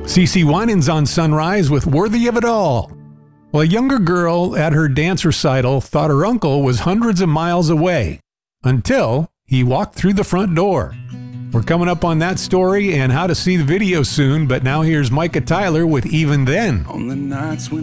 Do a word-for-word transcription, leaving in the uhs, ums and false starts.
CeCe Winans on Sunrise with Worthy of It All. Well, a younger girl at her dance recital thought her uncle was hundreds of miles away until he walked through the front door. We're coming up on that story and how to see the video soon, but now here's Micah Tyler with Even Then. On the nights when